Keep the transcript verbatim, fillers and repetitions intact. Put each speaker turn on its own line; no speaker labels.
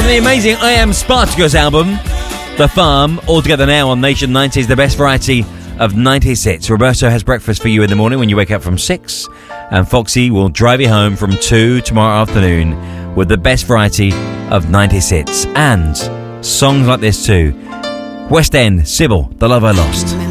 from the amazing I Am Spartacus album, The Farm, all together now on Nation nineties, the best variety of nineties hits. Roberto has breakfast for you in the morning when you wake up from six, and Foxy will drive you home from two tomorrow afternoon with the best variety of nineties hits and songs like this too. West End, Sybil, The Love I Lost.